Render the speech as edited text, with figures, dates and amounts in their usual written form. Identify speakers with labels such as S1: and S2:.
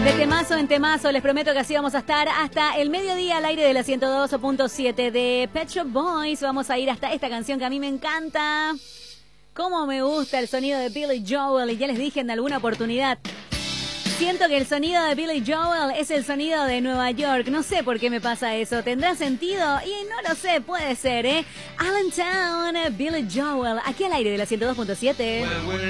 S1: De temazo en temazo, les prometo que así vamos a estar hasta el mediodía al aire de la 102.7 de Pet Shop Boys. Vamos a ir hasta esta canción que a mí me encanta. Cómo me gusta el sonido de Billy Joel, y ya les dije en alguna oportunidad. Siento que el sonido de Billy Joel es el sonido de Nueva York. No sé por qué me pasa eso. ¿Tendrá sentido? Y no lo sé, puede ser, ¿eh? Allentown, Billy Joel, aquí al aire de la 102.7.